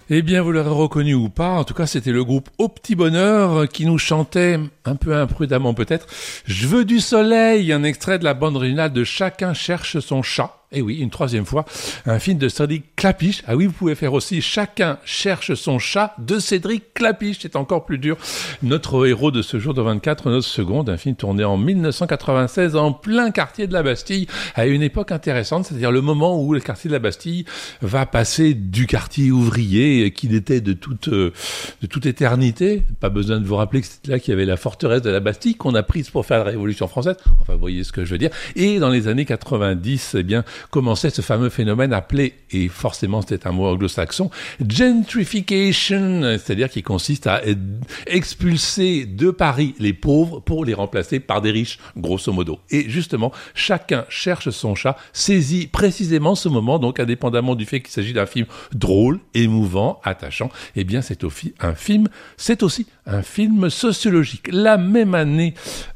Eh bien, vous l'aurez reconnu ou pas, en tout cas, c'était le groupe Au Petit Bonheur qui nous chantait, un peu imprudemment peut-être, « Je veux du soleil », un extrait de la bande originale de Chacun cherche son chat. Et oui, une troisième fois, un film de Cédric Klapisch. Ah oui, vous pouvez faire aussi Chacun cherche son chat de Cédric Klapisch. C'est encore plus dur. Notre héros de ce jour de 24 notes secondes, un film tourné en 1996 en plein quartier de la Bastille, à une époque intéressante, c'est-à-dire le moment où le quartier de la Bastille va passer du quartier ouvrier qu'il était de toute éternité. Pas besoin de vous rappeler que c'était là qu'il y avait la forteresse de la Bastille qu'on a prise pour faire la Révolution française. Enfin, vous voyez ce que je veux dire. Et dans les années 90, eh bien, commençait ce fameux phénomène appelé, et forcément c'était un mot anglo-saxon, gentrification, c'est-à-dire qui consiste à expulser de Paris les pauvres pour les remplacer par des riches, grosso modo. Et justement, Chacun cherche son chat saisit précisément ce moment, donc indépendamment du fait qu'il s'agit d'un film drôle, émouvant, attachant, eh bien c'est aussi un film sociologique. La même année,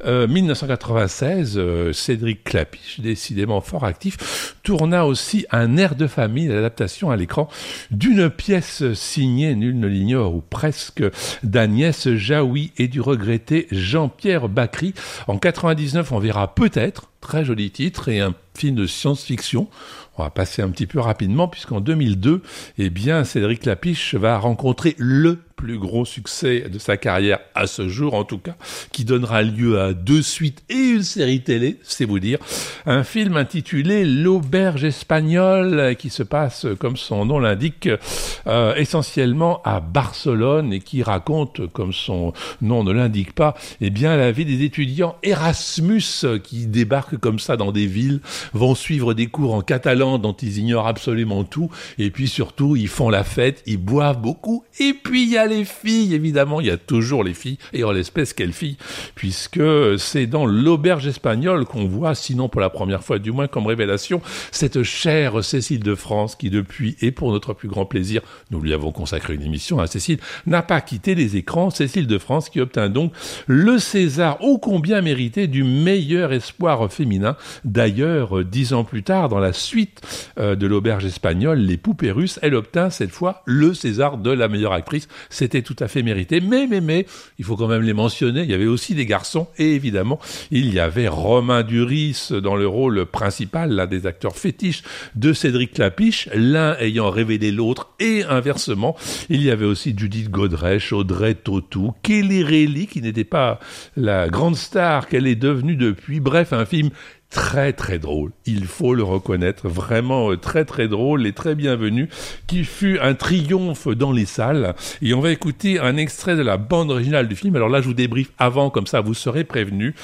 1996, Cédric Klapisch, décidément fort actif, tourna aussi Un air de famille, l'adaptation à l'écran d'une pièce signée, nul ne l'ignore, ou presque, d'Agnès Jaoui et du regretté Jean-Pierre Bacry. En 99, on verra Peut-être, très joli titre, et un film de science-fiction. On va passer un petit peu rapidement, puisqu'en 2002, eh bien, Cédric Klapisch va rencontrer le plus gros succès de sa carrière à ce jour, en tout cas, qui donnera lieu à 2 suites et une série télé, c'est vous dire. Un film intitulé L'Auberge espagnole, qui se passe, comme son nom l'indique, essentiellement à Barcelone, et qui raconte, comme son nom ne l'indique pas, eh bien, la vie des étudiants Erasmus qui débarquent comme ça dans des villes, vont suivre des cours en catalan dont ils ignorent absolument tout, et puis surtout, ils font la fête, ils boivent beaucoup, et puis il y a les filles, évidemment, il y a toujours les filles, et en l'espèce, quelles filles, puisque c'est dans L'Auberge espagnole qu'on voit, sinon pour la première fois, du moins comme révélation, cette chère Cécile de France qui, depuis, et pour notre plus grand plaisir, nous lui avons consacré une émission à Cécile, n'a pas quitté les écrans. Cécile de France qui obtint donc le César ô combien mérité du meilleur espoir féminin. D'ailleurs, 10 ans plus tard, dans la suite de L'Auberge espagnole, Les Poupées russes, elle obtint cette fois le César de la meilleure actrice. C'était tout à fait mérité, mais, il faut quand même les mentionner, il y avait aussi des garçons, et évidemment, il y avait Romain Duris dans le rôle principal, l'un des acteurs fétiches de Cédric Klapisch, l'un ayant révélé l'autre, et inversement, il y avait aussi Judith Godrèche, Audrey Tautou, Kelly Reilly, qui n'était pas la grande star qu'elle est devenue depuis, bref, un film très très drôle, il faut le reconnaître, vraiment très très drôle et très bienvenu, qui fut un triomphe dans les salles. Et on va écouter un extrait de la bande originale du film. Alors là, je vous débriefe avant, comme ça vous serez prévenus.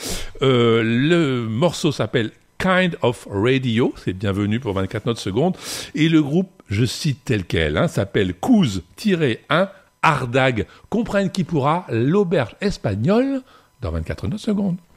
Le morceau s'appelle Kind of Radio, c'est bienvenu pour 24 notes secondes, et le groupe, je cite tel quel, s'appelle Kouz-1 Ardag. Comprenne qui pourra, L'Auberge espagnole dans 24 notes secondes.